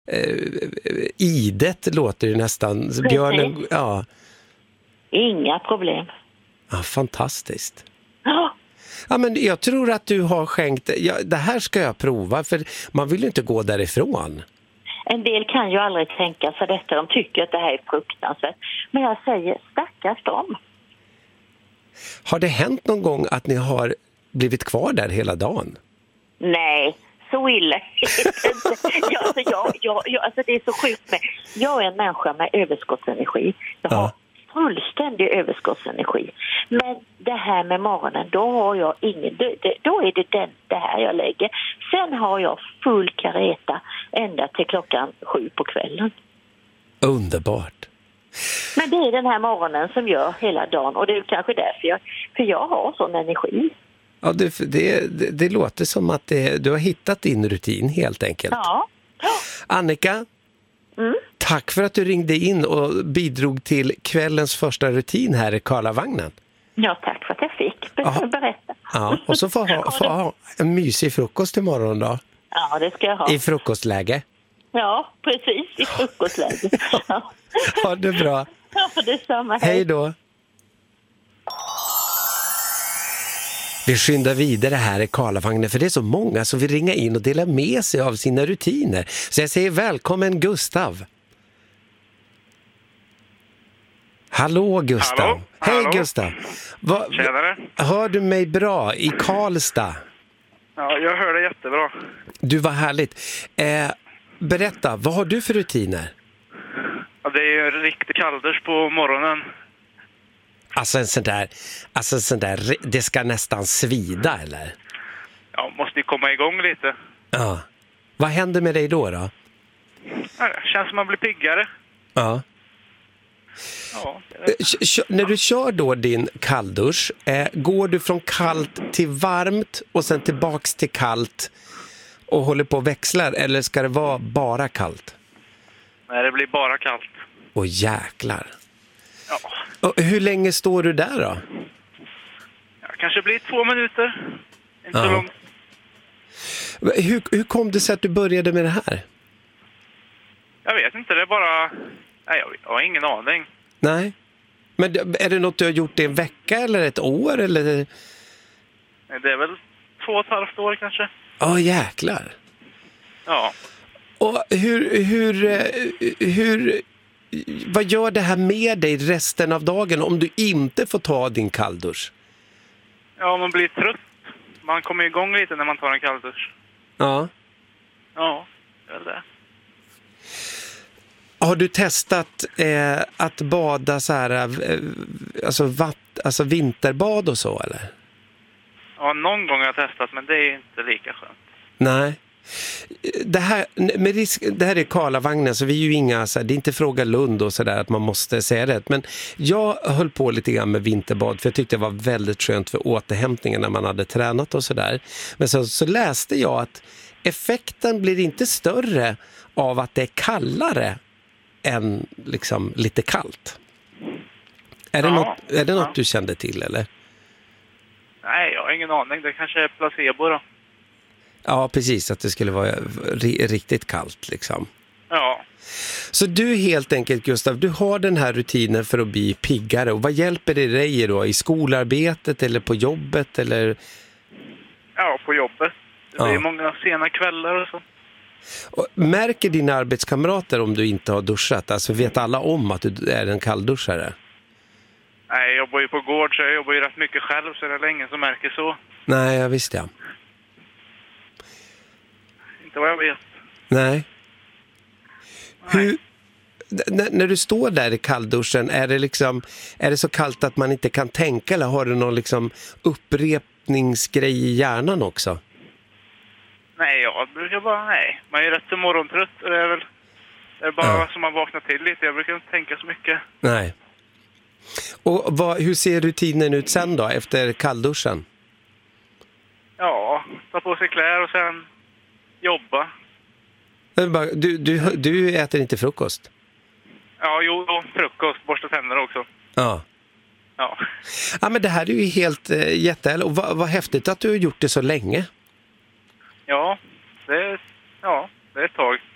Idet låter ju nästan. Björnen, ja. Inga problem. Ja, fantastiskt. Ja. Ja, men jag tror att du har skänkt, det här ska jag prova, för man vill ju inte gå därifrån. En del kan ju aldrig tänka sig detta. De tycker att det här är fruktansvärt. Men jag säger, stackars dem. Har det hänt någon gång att ni har blivit kvar där hela dagen? Nej, så illa. Alltså det är så sjukt med. Jag är en människa med överskottsenergi. Jag har fullständig överskottsenergi. Men det här med morgonen, då har jag ingen... Då är det här jag lägger. Sen har jag full kareta ända till 7 på kvällen. Underbart. Men det är den här morgonen som gör hela dagen. Och det är kanske därför jag har sån energi. Ja, det låter som att du har hittat din rutin helt enkelt. Ja. Annika, tack för att du ringde in och bidrog till kvällens första rutin här i Karlavagnen. Ja, tack för att jag fick berätta. Ja, och så får ha en mysig frukost imorgon då. Ja, det ska jag ha. I frukostläge. Ja, precis. I frukostläge. Ja. Ha det bra. Ja, detsamma. Hej då. Vi skyndar vidare här i Karlavagnen, för det är så många som vill ringa in och dela med sig av sina rutiner. Så jag säger välkommen Gustav. Hallå Gustav. Hej Gustav. Tjenare. Hör du mig bra i Karlstad? Ja, jag hör det jättebra. Du, var härligt. Berätta, vad har du för rutiner? Ja, det är ju en riktig kalldusch på morgonen. Alltså en sån där, det ska nästan svida, eller? Ja, måste ju komma igång lite. Ja. Vad händer med dig då? Ja, det känns som man blir piggare. Ja. Ja. När du kör då din kalldusch, går du från kallt till varmt och sen tillbaks till kallt och håller på och växlar, eller ska det vara bara kallt? Nej, det blir bara kallt. Åh jäklar. Ja. Och hur länge står du där då? Ja, kanske blir 2 minuter. Inte så långt. Hur kom det sig att du började med det här? Jag vet inte, det är bara... Nej, jag har ingen aning. Nej. Men är det något du har gjort i en vecka eller ett år? Eller? Nej, det är väl 2,5 år kanske. Jäklar. Ja. Och vad gör det här med dig resten av dagen om du inte får ta din kalldusch? Ja, man blir trött. Man kommer igång lite när man tar en kalldusch. Ja. Ja, det är väl det. Har du testat att bada så här, alltså vinterbad och så, eller? Ja, någon gång har jag testat, men det är inte lika skönt. Nej. Det här är Karlavagnen, så vi är ju inga, så här, det är inte Fråga Lund och sådär att man måste säga det. Men jag höll på lite grann med vinterbad, för jag tyckte det var väldigt skönt för återhämtningen när man hade tränat och sådär. Men så läste jag att effekten blir inte större av att det är kallare än liksom lite kallt. Är det något du kände till, eller? Nej, jag har ingen aning. Det kanske är placebo då. Ja, precis. Att det skulle vara riktigt kallt liksom. Ja. Så du helt enkelt, Gustav, du har den här rutinen för att bli piggare. Och vad hjälper det dig då? I skolarbetet eller på jobbet? Eller? Ja, på jobbet. Det är många sena kvällar och så. Och märker dina arbetskamrater om du inte har duschat? Alltså vet alla om att du är en kallduschare? Nej, jag jobbar ju på gård, så jag jobbar ju rätt mycket själv, så det är ingen som märker så. Nej, jag visste jag. Inte vad jag vet. Nej. När du står där i kallduschen, är det så kallt att man inte kan tänka, eller har du någon liksom upprepningsgrej i hjärnan också? Nej, jag brukar bara, man är ju rätt så morgontrött, och det är bara som man vaknar till lite. Jag brukar inte tänka så mycket. Nej. Och hur ser rutinen ut sen då, efter kallduschen? Ja, ta på sig kläder och sen jobba. Du äter inte frukost? Ja, frukost, borsta tänder också. Ja. Ja. Ja, men det här är ju helt jättehärligt. Och vad häftigt att du har gjort det så länge. Ja, det är ett tag.